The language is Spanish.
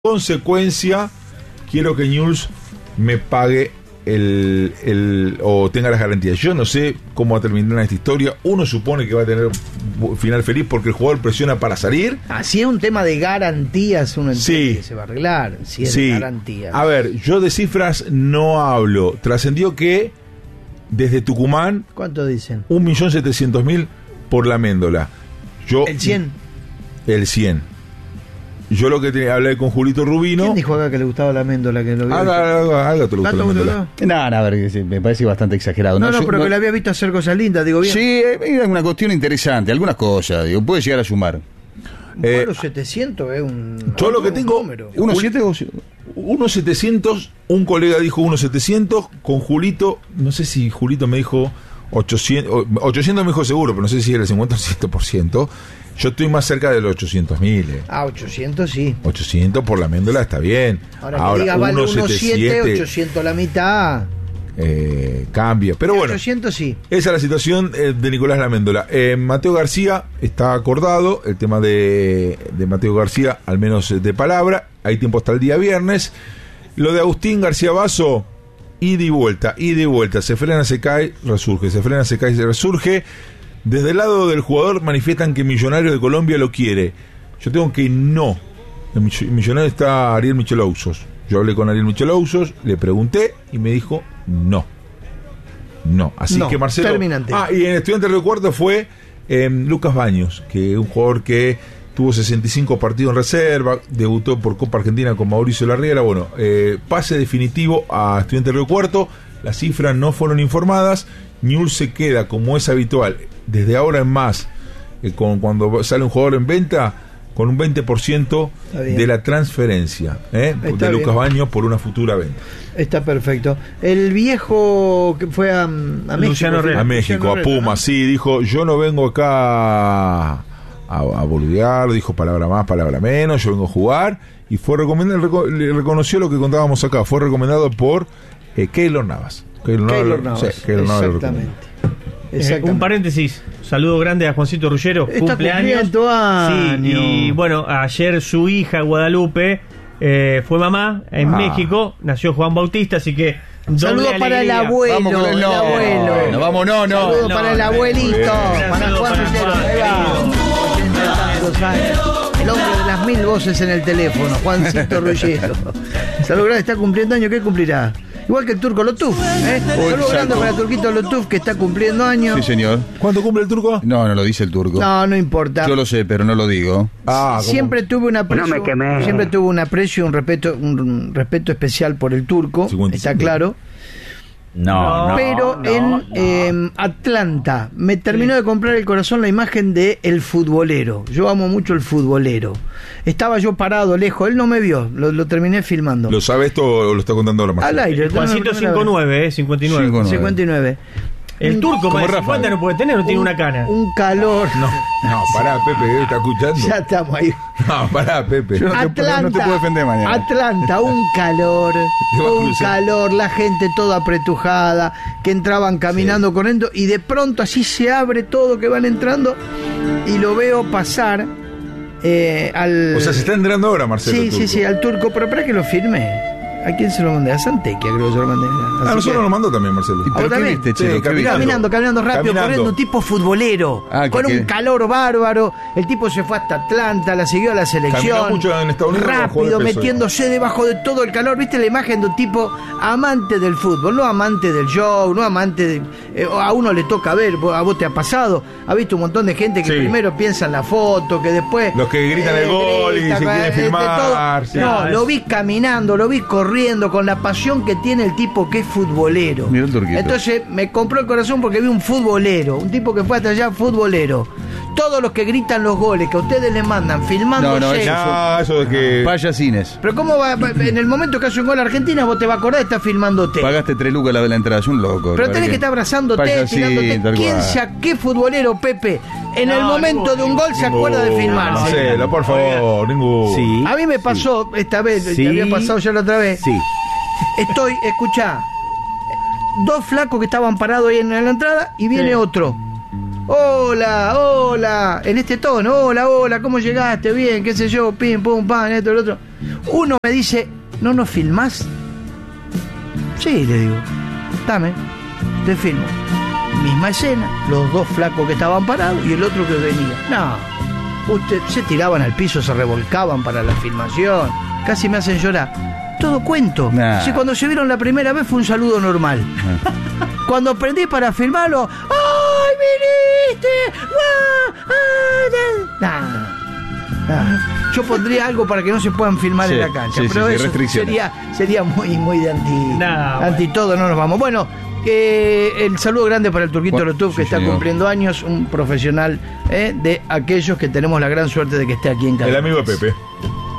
consecuencia, quiero que Newell's me pague o tenga las garantías. Yo no sé cómo va a terminar esta historia. Uno supone que va a tener final feliz porque el jugador presiona para salir. Así es un tema de garantías, uno entiende que se va a arreglar. Si es de garantías. A ver, yo de cifras no hablo. Trascendió que desde Tucumán, ¿cuánto dicen? 1.700.000 por la Méndola. ¿El 100? El 100. Yo lo que hablé con Julito Rubino. ¿Quién dijo acá que le gustaba la Méndola? Que lo Alga te lo gusta la Méndola. No, a ver, me parece bastante exagerado. No, pero que le había visto hacer cosas lindas, digo bien. Sí, es una cuestión interesante, algunas cosas, digo, puede llegar a sumar. Bueno, 700 es un... Yo lo que tengo... ¿1.700? Un colega dijo 1.700, con Julito, no sé si Julito me dijo 800, 800 me dijo seguro, pero no sé si era el 50 o 100%. Yo estoy más cerca de los 800.000. 800 sí. 800 por la Méndola está bien. Ahora que diga vale 1.7, 800 la mitad. Cambia. Pero bueno, 800 sí. Esa es la situación de Nicolás Laméndola. Mateo García está acordado. El tema de Mateo García, al menos de palabra. Hay tiempo hasta el día viernes. Lo de Agustín García Basso, ida y vuelta. Se frena, se cae, resurge. Se frena, se cae, se resurge. Desde el lado del jugador manifiestan que Millonario de Colombia lo quiere. Yo tengo que no. En Millonario está Ariel Michelousos. Yo hablé con Ariel Michelousos, le pregunté y me dijo no. Así que Marcelo. Terminante. Y en Estudiantes de Río Cuarto fue Lucas Baños, que es un jugador que tuvo 65 partidos en reserva, debutó por Copa Argentina con Mauricio Larriera. Bueno, pase definitivo a Estudiantes de Río Cuarto. Las cifras no fueron informadas. Newell's se queda, como es habitual, desde ahora en más, cuando sale un jugador en venta, con un 20% de la transferencia de Lucas Baños por una futura venta. Está perfecto. El viejo que fue a México. A México, a Puma, sí, dijo, yo no vengo acá a boludear, dijo palabra más, palabra menos, yo vengo a jugar, y fue recomendado, le reconoció lo que contábamos acá, fue recomendado por Keylor Navas. Keylor Navas. Exactamente. Un paréntesis, saludo grande a Juancito Ruggero, está cumpleaños. Sí, y bueno, ayer su hija Guadalupe fue mamá en México, nació Juan Bautista, así que saludos para el abuelo. Vamos con el abuelo. Bueno, vamos, saludos para el abuelito, para Juan Ruggero. El hombre de las 1000 voces en el teléfono, Juancito Ruggero. Saludos grande, está cumpliendo años, ¿qué cumplirá? Igual que el Turco Lotuf, Saludos grande para el Turquito Lotuf, que está cumpliendo años. Sí, señor. ¿Cuánto cumple el Turco? No lo dice el Turco. No importa. Yo lo sé, pero no lo digo. Siempre tuve un aprecio, un respeto especial por el Turco, 55. Está claro. Pero en Atlanta me terminó de comprar el corazón la imagen de el futbolero. Yo amo mucho el futbolero. Estaba yo parado lejos, él no me vio, lo terminé filmando. ¿Lo sabe esto o lo está contando ahora más? Al aire. Juancito 59, 59. El Turco más de 50 no puede tener, no tiene una cana. Un calor. No, pará, Pepe, ¿está escuchando? Ya estamos ahí. No, pará, Pepe. Atlanta, no te puedo defender mañana. Atlanta, un calor, la gente toda apretujada, que entraban caminando corriendo, y de pronto así se abre todo, que van entrando, y lo veo pasar al... O sea, se está entrando ahora, Marcelo. Sí, al Turco, pero para que lo firme. ¿A quién se lo mandé? A Santequia, creo que yo lo mandé. Nosotros lo mandó también, Marcelo. ¿Pero qué viste, che? Caminando rápido, corriendo, un tipo futbolero, con un calor bárbaro. El tipo se fue hasta Atlanta, la siguió a la selección. Caminó mucho en Estados Unidos, rápido, metiéndose debajo de todo el calor. ¿Viste la imagen de un tipo amante del fútbol? No amante del show, no amante de... a uno le toca ver, a vos te ha pasado. Ha visto un montón de gente que primero piensa en la foto, que después... Los que gritan el gol y se quieren filmar. No, lo vi caminando, lo vi corriendo con la pasión que tiene el tipo que es futbolero. Mira el Turquito. Entonces me compró el corazón porque vi un futbolero, un tipo que fue hasta allá futbolero. Todos los que gritan los goles que a ustedes les mandan filmándose. Eso es que... Payasines. Pero ¿cómo va? En el momento que hace un gol a Argentina, vos te vas a acordar de estar filmándote. Pagaste 3 lucas la de la entrada, es un loco. Pero tenés que estar abrazándote, tirándote. ¿Quién qué futbolero, Pepe? En el momento de un gol se acuerda de filmarse. Marcelo, por favor, ningún... Sí. A mí me pasó esta vez, te había pasado ya la otra vez. Sí. Escuchá, 2 flacos que estaban parados ahí en la entrada y viene otro. Hola, en este tono, hola, ¿cómo llegaste? Bien, qué sé yo, pim, pum, pam, esto, lo otro. Uno me dice, ¿no nos filmás? Sí, le digo, dame, te filmo. Misma escena, los dos flacos que estaban parados y el otro que venía. No, se tiraban al piso, se revolcaban para la filmación, casi me hacen llorar. Todo cuento. Si cuando se vieron la primera vez fue un saludo normal. Cuando aprendí para filmarlo, ¡ay, viniste! Yo pondría algo para que no se puedan filmar en la cancha, pero eso sería muy de anti todo, no nos vamos. Bueno, el saludo grande para el Turquito Lotuf, que está cumpliendo años, un profesional de aquellos que tenemos la gran suerte de que esté aquí en Canarias. El amigo de Pepe.